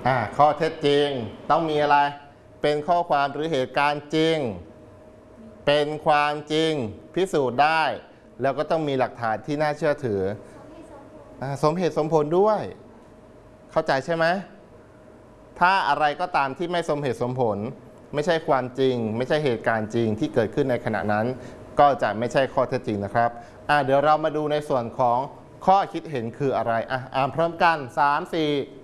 ข้อเท็จจริงต้องมีอะไรเป็นข้อความหรือเหตุการณ์จริงเป็นความจริงพิสูจน์ได้แล้วก็ต้องมีหลักฐานที่น่าเชื่อถือสมเหตุสมผลด้วยเข้าใจใช่ไหมถ้าอะไรก็ตามที่ไม่สมเหตุสมผลไม่ใช่ความจริงไม่ใช่เหตุการณ์จริงที่เกิดขึ้นในขณะนั้นก็จะไม่ใช่ข้อเท็จจริงนะครับเดี๋ยวเรามาดูในส่วนของข้อคิดเห็นคืออะไรอ่านพร้อมกัน3 4